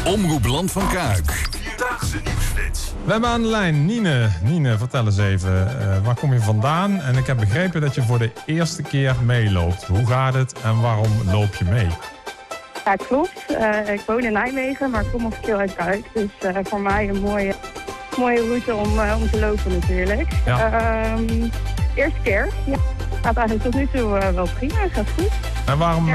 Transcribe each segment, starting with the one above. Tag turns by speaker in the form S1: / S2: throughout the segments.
S1: Omroep Land van Kuik. Vierdaagse nieuwsflits.
S2: We hebben aan de lijn Nine. Nine, vertel eens even, waar kom je vandaan? En ik heb begrepen dat je voor de eerste keer meeloopt. Hoe gaat het en waarom loop je mee?
S3: Ja, klopt. Ik woon in Nijmegen, maar ik kom officieel uit Kuik. Dus voor mij een mooie route om te lopen natuurlijk.
S2: Ja.
S3: Eerste keer. Ja. Gaat eigenlijk tot nu toe wel prima. Gaat goed.
S2: En waarom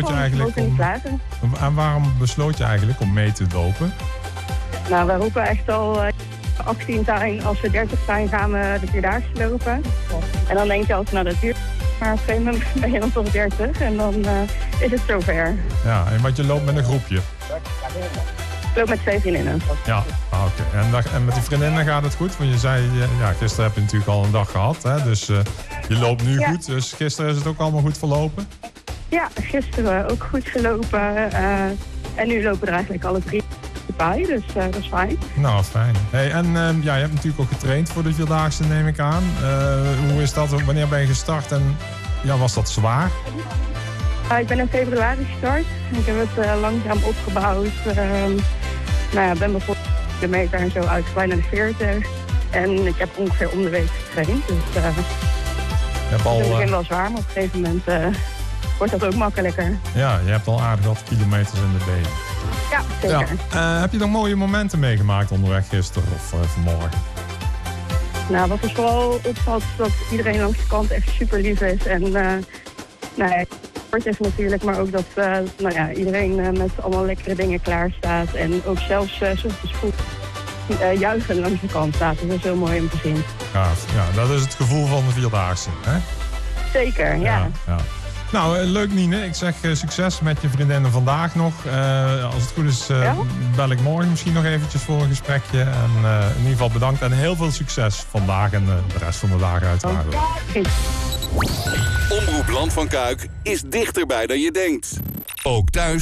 S2: besloot je eigenlijk om mee te lopen?
S3: Nou, we roepen echt al 18 zijn. Als we 30 zijn, gaan we de Vierdaagse lopen. En dan denk je altijd, nou dat duurt. Maar op een gegeven moment ben je dan toch 30 en dan is het zover.
S2: Ja, en wat je loopt met een groepje?
S3: Ik loop met 2 vriendinnen.
S2: Ja, oké. En met die vriendinnen gaat het goed? Want je zei, gisteren heb je natuurlijk al een dag gehad. Hè? Dus je loopt nu goed. Dus gisteren is het ook allemaal goed verlopen? Ja,
S3: gisteren ook goed gelopen. En nu lopen er eigenlijk alle 3 bij. Dus dat is fijn.
S2: Nou, fijn. Hey, en je hebt natuurlijk ook getraind voor de Vierdaagse, neem ik aan. Hoe is dat? Wanneer ben je gestart? En was dat zwaar?
S3: Ik ben in februari gestart. Ik heb het langzaam opgebouwd. Ik ben bijvoorbeeld de meter en zo uitgebreid naar de 40. En ik heb ongeveer om de week getraind. Dus het begint wel zwaar, maar op een gegeven moment wordt dat ook makkelijker.
S2: Ja, je hebt al aardig wat kilometers in de benen.
S3: Ja, zeker.
S2: Ja. Heb je nog mooie momenten meegemaakt onderweg gisteren of vanmorgen?
S3: Nou, wat er vooral opvalt is dat iedereen langs de kant echt super lief is. En sport is natuurlijk, maar ook dat iedereen met allemaal lekkere dingen klaar staat. En ook zelfs 's ochtends vroeg juichen langs de kant staat. Dat is heel mooi om te zien.
S2: Ja, dat is het gevoel van de Vierdaagse, hè?
S3: Zeker, ja.
S2: Nou, leuk Nine. Ik zeg succes met je vriendinnen vandaag nog. Als het goed is, bel ik morgen misschien nog eventjes voor een gesprekje. En in ieder geval bedankt en heel veel succes vandaag en de rest van de dagen uiteraard.
S1: Omroep Land van Kuik is dichterbij dan je denkt. Ook thuis.